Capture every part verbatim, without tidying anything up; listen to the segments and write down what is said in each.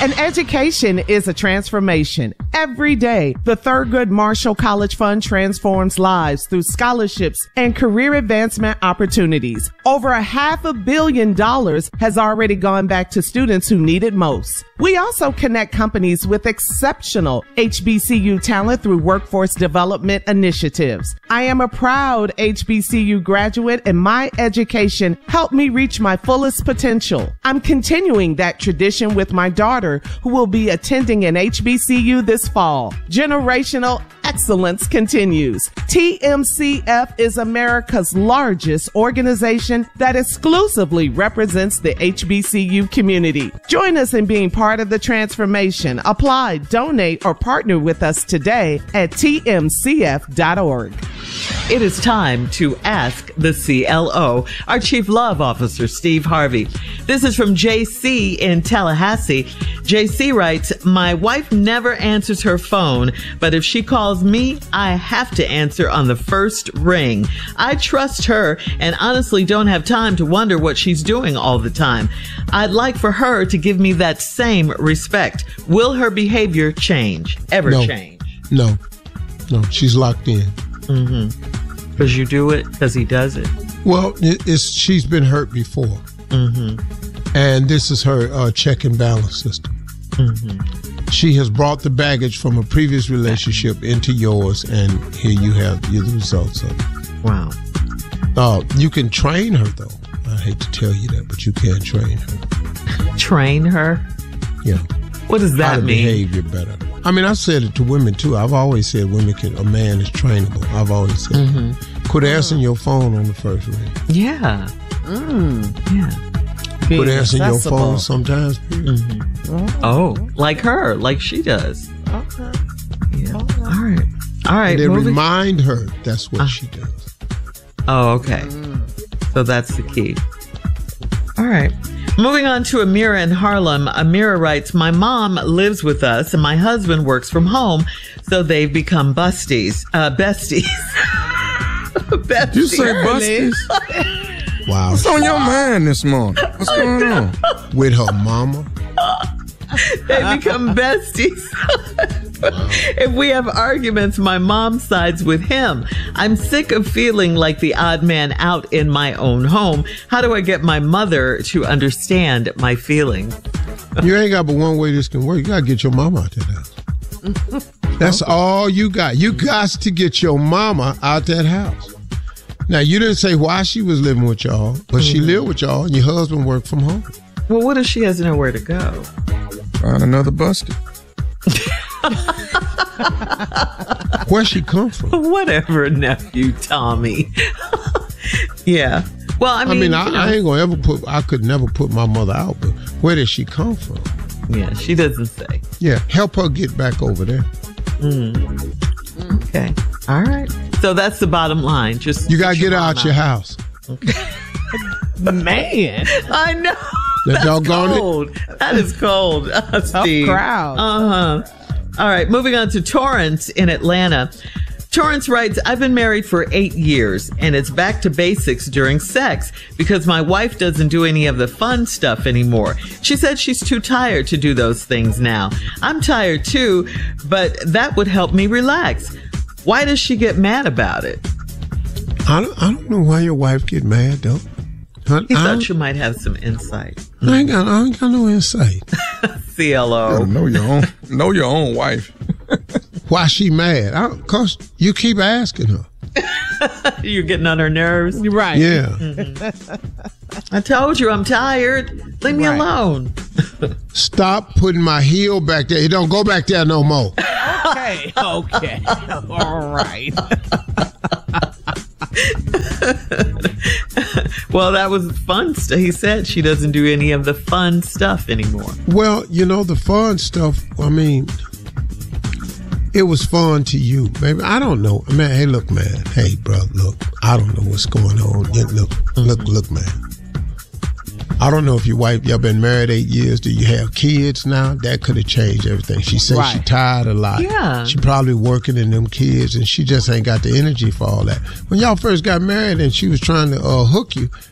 An education is a transformation. Every day, the Thurgood Marshall College Fund transforms lives through scholarships and career advancement opportunities. Over a half a billion dollars has already gone back to students who need it most. We also connect companies with exceptional H B C U talent through workforce development initiatives. I am a proud H B C U graduate, and my education helped me reach my fullest potential. I'm continuing that tradition with my daughter, who will be attending an H B C U this fall. Generational excellence continues. T M C F is America's largest organization that exclusively represents the H B C U community. Join us in being part of the transformation. Apply, donate, or partner with us today at T M C F dot org. It is time to ask the C L O, our Chief Love Officer, Steve Harvey. This is from J C in Tallahassee. J C writes, my wife never answers her phone, but if she calls me, I have to answer on the first ring. I trust her and honestly don't have time to wonder what she's doing all the time. I'd like for her to give me that same respect. Will her behavior change? Ever no. change? No. No, she's locked in. Mm-hmm. Because you do it? Because he does it? Well, it's she's been hurt before. Mm-hmm. And this is her uh, check and balance system. Mm-hmm. She has brought the baggage from a previous relationship into yours, and here you have the results of it. Wow. Uh, you can train her, though. I hate to tell you that, but you can train her. Train her? Yeah. What does that How to mean? behave you better. I mean, I said it to women, too. I've always said women can, a man is trainable. I've always said Mm-hmm. that. Quit answering your phone on the first ring. Yeah. Mm. Yeah. Quit answering your accessible. phone sometimes. Mm-hmm. Oh, like her, like she does. Okay. Yeah. All right. All right. And then moving- remind her that's what Uh. she does. Oh, okay. So that's the key. All right. Moving on to Amira in Harlem. Amira writes, my mom lives with us and my husband works from home, so they've become busties. Uh, besties. besties. You say busties? Wow. What's on your mind this morning? What's going on? With her mama? They become besties. If we have arguments, my mom sides with him. I'm sick of feeling like the odd man out in my own home. How do I get my mother to understand my feelings? You ain't got but one way this can work. You got to get your mama out that house. That's all you got. You got to get your mama out that house. Now, you didn't say why she was living with y'all, but mm-hmm. she lived with y'all and your husband worked from home. Well, what if she has nowhere to go? Find another busted. Where she come from? Whatever, nephew Tommy. Yeah. Well, I mean, I mean, I, you know. I ain't gonna ever put. I could never put my mother out. But where did she come from? Yeah, she doesn't say. Yeah, help her get back over there. Mm. Okay. All right. So that's the bottom line. Just you gotta get out, out your house. Okay. Man, I know. That That's cold. It. That is cold, uh, Steve. Tough crowd. Uh huh. All right, moving on to Torrance in Atlanta. Torrance writes, I've been married for eight years and it's back to basics during sex because my wife doesn't do any of the fun stuff anymore. She said she's too tired to do those things now. I'm tired too, but that would help me relax. Why does she get mad about it? I don't, I don't know why your wife get mad though. I, He I thought you might have some insight. I ain't got, I ain't got no insight. C L O. Know your own, know your own wife. Why she mad? I, Cause you keep asking her. You're getting on her nerves. You're right. Yeah. Mm-hmm. I told you I'm tired. Leave me right. alone. Stop putting my heel back there. It don't go back there no more. Okay. Okay. All right. Well, that was fun stuff. He said she doesn't do any of the fun stuff anymore. Well, you know, the fun stuff, I mean, it was fun to you. Maybe, I don't know. Man, hey, look, man. Hey, bro, look, I don't know what's going on. Yeah, look, mm-hmm. look, look, man. I don't know if your wife, y'all been married eight years. Do you have kids now? That could have changed everything. She said right. she tired a lot. Yeah. She probably working in them kids and she just ain't got the energy for all that. When y'all first got married and she was trying to uh, hook you,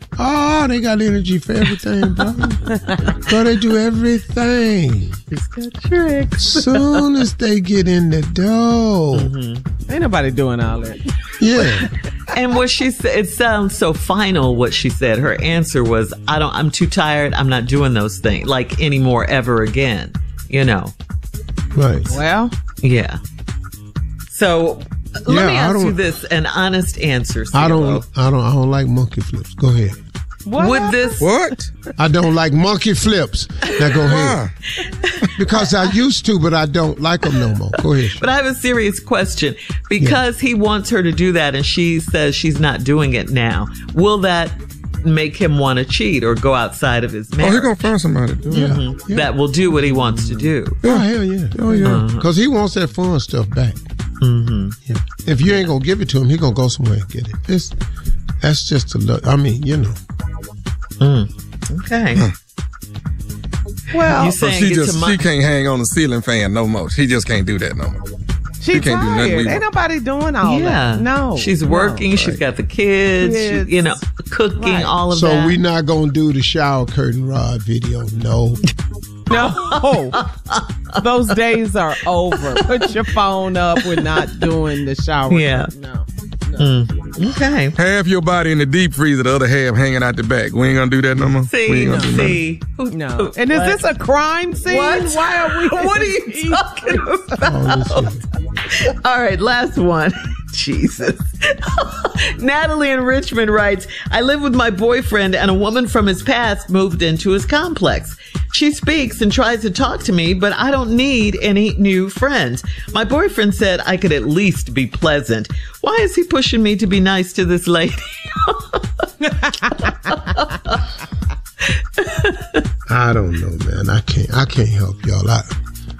Oh, they got energy for everything, bro. Bro, they do everything. He's got tricks. Soon as they get in the dough. Mm-hmm. Ain't nobody doing all that. Yeah. And what she said, it sounds so final what she said. Her answer was, I don't, I'm too tired. I'm not doing those things like anymore ever again. You know? Right. Well. Yeah. So let Yeah, me I ask you don't- this, an honest answer. I C L O. don't I don't I don't like monkey flips. Go ahead. What? Would this, What? I don't like monkey flips. Now go ahead. Why? Because I used to, but I don't like them no more. Go ahead. but I have a serious question. Because he wants her to do that and she says she's not doing it now, will that make him want to cheat or go outside of his Oh, marriage? he gonna find somebody to do it. Yeah. Mhm. Yeah. That will do what he wants to do. Oh, hell yeah. Oh, yeah. Because he wants that fun stuff back. Mm-hmm. Yeah. If you ain't going to give it to him, he going to go somewhere and get it. It's, that's just a look. I mean, you know. Mm. Okay. Well, You So saying she get just to my- she can't hang on the ceiling fan no more. She just can't do that no more. she she can't do nothing tired. we Ain't want. nobody doing all yeah. that. No. She's no. working. She's got the kids. she- Kids. you know, cooking, Right. all of So that. we not going to do the shower curtain rod video. No. No. Those days are over. Put your phone up. We're not doing the shower. Yeah. No. Mm. Okay. Half your body in the deep freezer, the other half hanging out the back. We ain't gonna do that no more. we See, ain't gonna do nothing. see. No. And is this a crime scene? What? Why are we? What are you talking about? Oh, this is- All right, last one. Jesus. Natalie in Richmond writes, I live with my boyfriend and a woman from his past moved into his complex. She speaks and tries to talk to me, but I don't need any new friends. My boyfriend said I could at least be pleasant. Why is he pushing me to be nice to this lady? I don't know, man. I can't. I can't help y'all. I,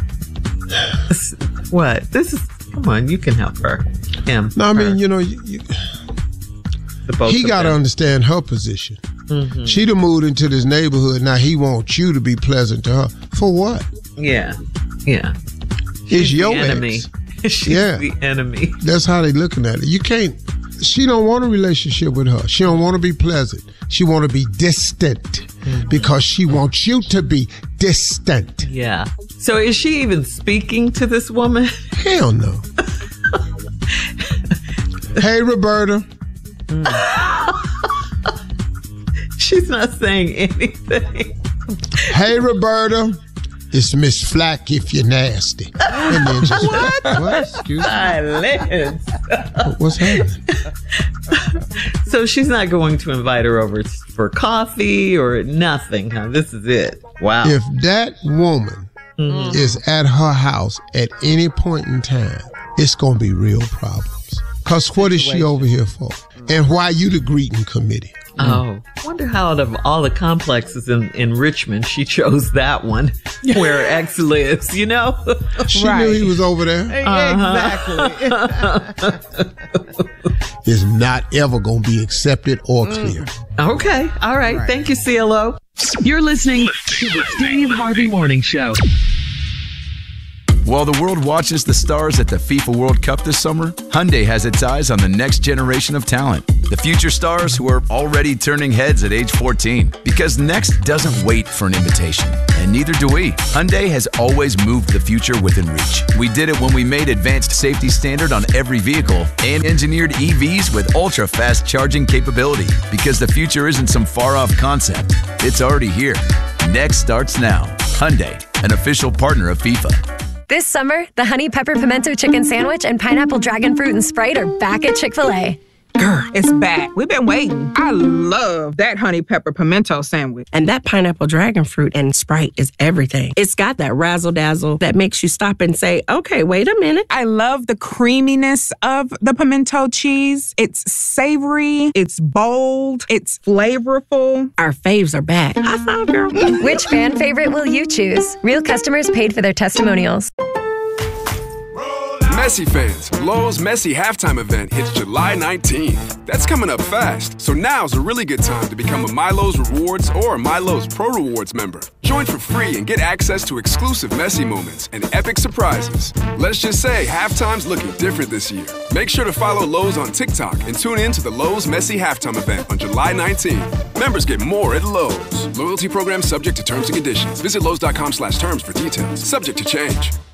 What? This is, come on, you can help her. Him. no, I her, mean, you know, you, you, the both he of got to them. understand her position. Mm-hmm. She done moved into this neighborhood. Now he wants you to be pleasant to her. For what? Yeah. Yeah. It's She's your the enemy. ex. She's Yeah. the enemy. That's how they looking at it. You can't. She don't want a relationship with her. She don't want to be pleasant. She want to be distant Mm-hmm. because she wants you to be distant. Yeah. So is she even speaking to this woman? Hell no. Hey, Roberta. She's not saying anything. Hey, Roberta. It's Miss Flack if you're nasty. And then just, what? What? Excuse me. Silence. What's happening? So she's not going to invite her over for coffee or nothing, huh? This is it. Wow. If that woman Mhm. is at her house at any point in time, it's going to be real problems. Because what is she over here for? And why you the greeting committee? Oh, wonder how out of all the complexes in, in Richmond, she chose that one where X lives, you know? She Right. knew he was over there. Exactly. It's not ever going to be accepted or clear. Okay. All right. Thank you, C L O. You're listening to the Steve Harvey Morning Show. While the world watches the stars at the FIFA World Cup this summer, Hyundai has its eyes on the next generation of talent. The future stars who are already turning heads at age fourteen. Because next doesn't wait for an invitation. And neither do we. Hyundai has always moved the future within reach. We did it when we made advanced safety standard on every vehicle and engineered E Vs with ultra-fast charging capability. Because the future isn't some far-off concept. It's already here. Next starts now. Hyundai, an official partner of FIFA. This summer, the Honey Pepper Pimento Chicken Sandwich and Pineapple Dragon Fruit and Sprite are back at Chick-fil-A. Grr, it's back. We've been waiting. I love that honey pepper pimento sandwich. And that pineapple dragon fruit and Sprite is everything. It's got that razzle dazzle that makes you stop and say, okay, wait a minute. I love the creaminess of the pimento cheese. It's savory, it's bold, it's flavorful. Our faves are back. High five, girl. Which fan favorite will you choose? Real customers paid for their testimonials. Messi fans, Lowe's Messi halftime event hits July nineteenth. That's coming up fast, so now's a really good time to become a MyLowe's Rewards or a MyLowe's Pro Rewards member. Join for free and get access to exclusive Messi moments and epic surprises. Let's just say halftime's looking different this year. Make sure to follow Lowe's on TikTok and tune in to the Lowe's Messi halftime event on July nineteenth. Members get more at Lowe's. Loyalty program subject to terms and conditions. Visit Lowe's dot com slash terms for details. Subject to change.